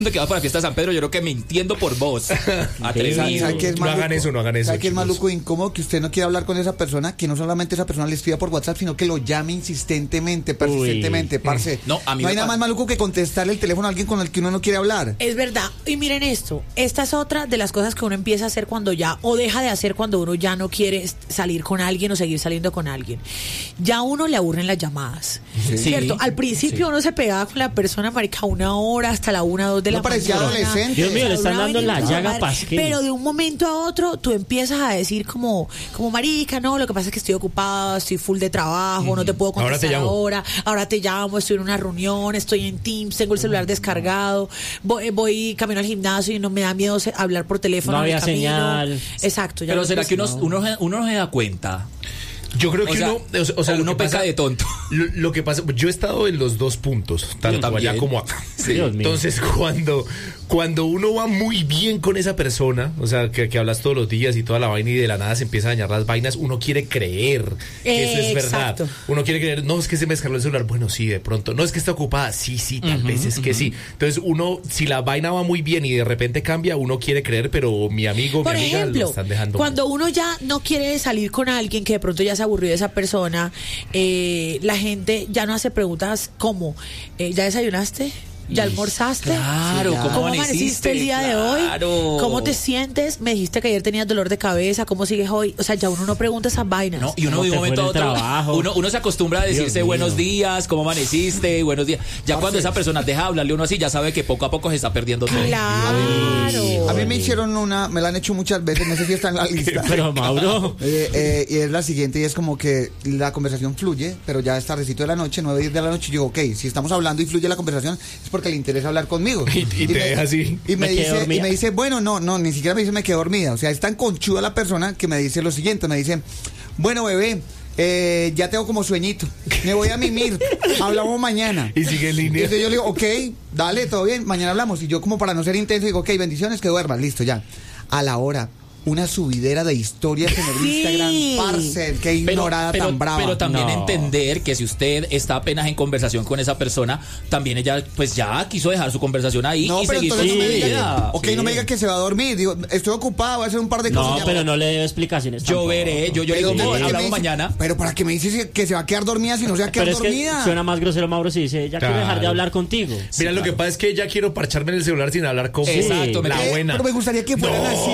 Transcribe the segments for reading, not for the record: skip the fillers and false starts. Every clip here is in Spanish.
que va para la fiesta de San Pedro, yo creo que mintiendo por vos. Atrevido. No hagan eso. ¿Sabe qué es maluco e incómodo? Que usted no quiere hablar con esa persona, que no solamente esa persona le escriba por WhatsApp, sino que lo llame insistentemente, persistentemente, parce. No, a mí no hay nada más maluco que contestarle el teléfono a alguien con el que uno no quiere hablar. Es verdad. Y miren esto, esta es otra de las cosas que uno empieza a hacer cuando ya, o deja de hacer cuando uno ya no quiere salir con alguien o seguir saliendo con alguien. Ya a uno le aburren las llamadas, ¿cierto? Al principio uno se pegaba con la persona, marica, 1 hora hasta la 1, 2 de la No parecía mañana. adolescente. Dios mío, le están dando la llaga madre. pasquín. Pero de un momento a otro tú empiezas a decir como marica, no, lo que pasa es que estoy ocupada, estoy full de trabajo, no te puedo contestar ahora te llamo, estoy en una reunión, estoy en Teams, tengo el celular descargado, voy camino al gimnasio y no me da miedo hablar por teléfono. No había en el camino. señal. Exacto. Pero será que uno no se da cuenta. Yo creo que uno peca de tonto. Lo que pasa, yo he estado en los dos puntos, tanto allá como acá. Sí. Entonces, cuando uno va muy bien con esa persona, o sea, que hablas todos los días y toda la vaina y de la nada se empieza a dañar las vainas, uno quiere creer que eso es verdad. Uno quiere creer, no, es que se me descargó el celular, bueno, sí, de pronto. No, es que está ocupada, sí, tal vez es que sí. Entonces, uno, si la vaina va muy bien y de repente cambia, uno quiere creer, pero mi amigo, por mi amiga ejemplo, lo están dejando. Cuando uno ya no quiere salir con alguien que de pronto ya se aburrió de esa persona, la gente ya no hace preguntas como, ¿ya desayunaste? ¿Ya almorzaste? Claro, ¿Cómo amaneciste el día de hoy? ¿Cómo te sientes? Me dijiste que ayer tenías dolor de cabeza, ¿cómo sigues hoy? O sea, ya uno no pregunta esas vainas. No, y uno de un momento a otro, uno se acostumbra a decirse buenos días, ¿cómo amaneciste? Buenos días. Ya cuando esa persona deja de hablarle uno así, ya sabe que poco a poco se está perdiendo todo. Claro. A mí me hicieron me la han hecho muchas veces, no sé si está en la lista. Pero Mauro. Y es la siguiente, y es como que la conversación fluye, pero ya es tardecito de la noche, 9, 10 de la noche, y digo, ok, si estamos hablando y fluye la conversación, es porque le interesa hablar conmigo. Y te deja así. Y me dice, bueno, no, ni siquiera me dice me quedé dormida. O sea, es tan conchuda la persona que me dice lo siguiente, me dice, bueno, bebé, ya tengo como sueñito, me voy a mimir, hablamos mañana. Y sigue en línea. Entonces yo le digo, ok, dale, todo bien, mañana hablamos. Y yo, como para no ser intenso, digo, ok, bendiciones, que duermas, listo, ya. A la hora, una subidera de historias en el Instagram, parce, qué ignorada tan brava. Pero también entender que si usted está apenas en conversación con esa persona, también ella pues ya quiso dejar su conversación ahí y seguir con su vida. No me diga que se va a dormir, digo, estoy ocupado, voy a hacer un par de cosas. No, pero no le debo explicaciones. Yo veré, yo le digo, hablamos mañana. Pero para que me dices que se va a quedar dormida si no se va a quedar dormida. Que suena más grosero, Mauro, si dice, ya quiero dejar de hablar contigo. Mira, lo que pasa es que ya quiero parcharme en el celular sin hablar con Exacto, la buena. Pero me gustaría que fueran así.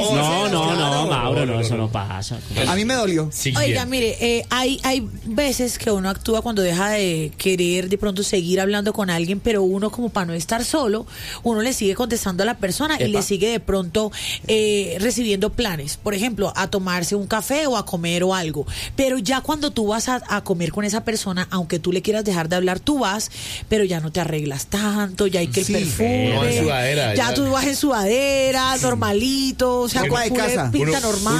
No, Mauro, no, eso no pasa. A mí me dolió. Oiga, mire, hay veces que uno actúa cuando deja de querer de pronto seguir hablando con alguien, pero uno, como para no estar solo, uno le sigue contestando a la persona y le sigue de pronto recibiendo planes, por ejemplo, a tomarse un café o a comer o algo. Pero ya cuando tú vas a comer con esa persona, aunque tú le quieras dejar de hablar, tú vas, pero ya no te arreglas tanto, ya hay que el perfume, no, en sudadera, ya tú vas en sudadera, normalito, o sea, agua de casa, pinta normal.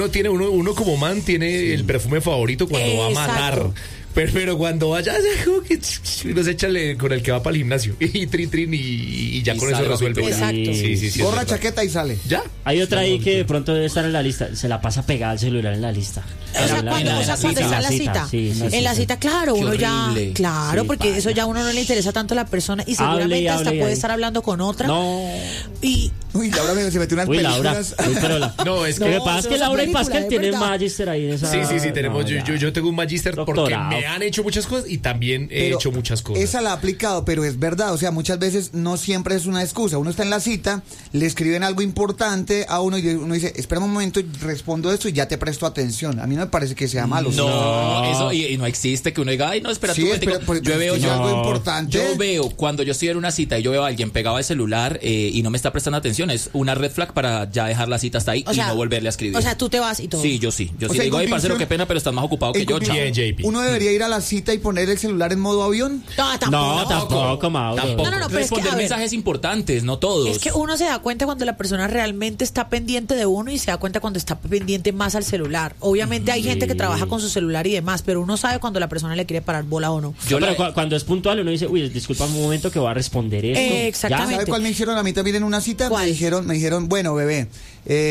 Uno como man tiene el perfume favorito cuando va a matar. Pero cuando vaya, uno se echa con el que va para el gimnasio y trin y ya con eso resuelve. Exacto. Sí, gorra, chaqueta y sale. ¿Ya? Hay otra ahí que de pronto debe estar en la lista. Se la pasa pegada el celular en la lista. O sea, cuando está en la cita. En la cita, claro, uno ya. Claro, porque eso ya a uno no le interesa tanto a la persona y seguramente hasta puede estar hablando con otra. No. Uy, Laura se metió unas películas. No, es que me pasa que Laura y Pascal tienen magister ahí en esa. Sí, tenemos. Yo tengo un magister porque me han hecho muchas cosas y también he hecho muchas cosas. Esa la ha aplicado, pero es verdad, o sea, muchas veces no siempre es una excusa. Uno está en la cita, le escriben algo importante a uno y uno dice, espera un momento, respondo esto y ya te presto atención. A mí no me parece que sea malo. No, eso y no existe que uno diga, ay, no, espera, sí, yo veo algo importante. Yo veo cuando yo estoy en una cita y yo veo a alguien pegado al celular y no me está prestando atención, es una red flag para ya dejar la cita hasta ahí y no volverle a escribir. O sea, tú te vas y todo. Sí, yo sí digo, ay, parcero, qué pena, pero estás más ocupado que yo, chao. Uno debería ir a la cita y poner el celular en modo avión. No, tampoco, Mauro. Tampoco. No, responder mensajes importantes, no todos. Es que uno se da cuenta cuando la persona realmente está pendiente de uno y se da cuenta cuando está pendiente más al celular. Obviamente hay gente que trabaja con su celular y demás, pero uno sabe cuando la persona le quiere parar bola o no. Cuando es puntual uno dice, uy, disculpa un momento que voy a responder esto. Exactamente. ¿Sabe cuál me hicieron a mí también en una cita? Me dijeron, bueno, bebé,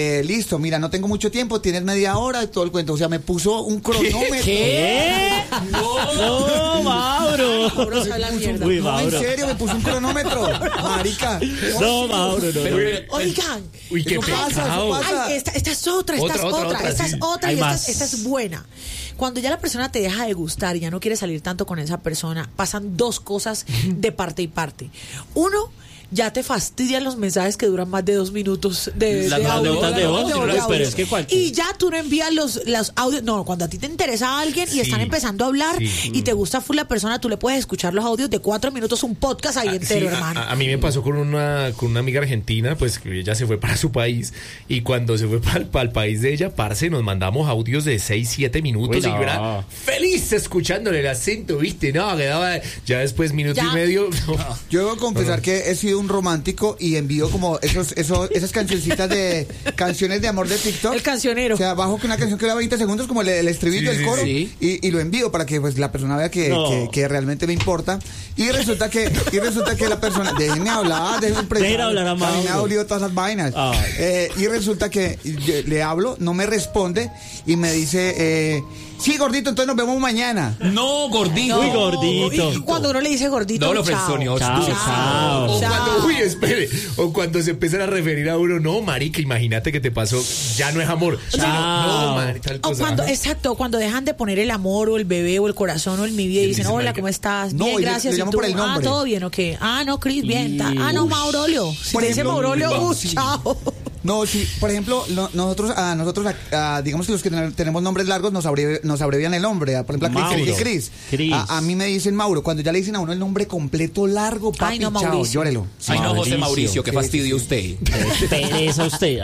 listo, mira, no tengo mucho tiempo, tienes media hora y todo el cuento. O sea, me puso un cronómetro. ¿Qué? No, Mauro. Mauro sabe la mierda. Uy, No, Mauro. en serio, me puso un cronómetro. Marica. No, Mauro, no. Oigan. Uy, qué Eso pasa, pecado. eso pasa. Ay, esta es otra, esta es Otra, otra, esta sí. es otra Hay y más. esta es buena. Cuando ya la persona te deja de gustar y ya no quiere salir tanto con esa persona, pasan dos cosas de parte y parte. Uno, ya te fastidian los mensajes que duran más de 2 minutos de Las audio. notas de voz, de pero es que cualquier- Y ya tú no envías los audios. No, cuando a ti te interesa a alguien y Sí. están empezando a hablar Sí. y te gusta full la persona, tú le puedes escuchar los audios de 4 minutos, un podcast ahí entero, Sí, hermano. a mí me pasó con una amiga argentina, pues que ella se fue para su país y cuando se fue para el país de ella, parce, nos mandamos audios de 6, 7 minutos. Uy, no. Y yo era feliz escuchándole el acento, ¿viste? No, quedaba ya después minuto Ya. y medio. no. Yo debo confesar que he sido un romántico y envío como esas cancioncitas de canciones de amor de TikTok. El cancionero. O sea, bajo que una canción que dura 20 segundos, como el estribillo, Sí, el sí, coro, sí. y lo envío para que pues la persona vea No. que realmente me importa. Y resulta que la persona, déjenme hablar, déjenme Dejen hablar a Mauro. me ha dolido todas las vainas. Ay. Y resulta que yo le hablo, no me responde y me dice, sí, gordito, entonces nos vemos mañana. No, gordito. Uy, gordito. Y cuando uno le dice gordito, No, lo chao. frenzoneó. Chao, chao. O Chao. cuando, uy, espere, o cuando se empiezan a referir a uno, no, marica, imagínate que te pasó, ya no es amor. Chao. No, marica, tal O cosa. cuando, exacto, cuando dejan de poner el amor o el bebé o el corazón o el mi vida y dicen, Dice, hola, marica, ¿cómo estás? no, Bien, y le gracias. llamo ¿Y tú? por el nombre. todo bien, ¿o qué? No, Cris, bien. Y- No, Maurolio. Si Por te dice ejemplo, Maurolio, sí. chao. No, sí, por ejemplo, nosotros, digamos que los que tenemos nombres largos nos abrevian el nombre. Por ejemplo, a Cris, Mauro. Cris. Cris. A mí me dicen Mauro. Cuando ya le dicen a uno el nombre completo largo, papi, Ay, no, chao, Mauricio. llórelo. Ay, no, José Mauricio. Mauricio, qué Sí, fastidio usted. Pereza usted.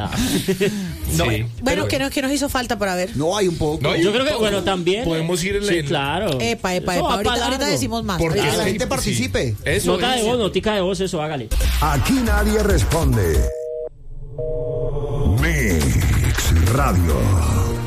No, Sí. Bueno, ¿qué nos hizo falta para ver? No, hay un poco. No, Yo creo que, bueno, también. Podemos ir en Sí, el- claro. Epa. Eso va Ahorita, para ahorita largo. decimos más. Porque Que Ahorita- la sí, gente sí. participe. Eso Nota de es. voz, notica de voz, eso, hágale. Aquí nadie responde. Mix Radio.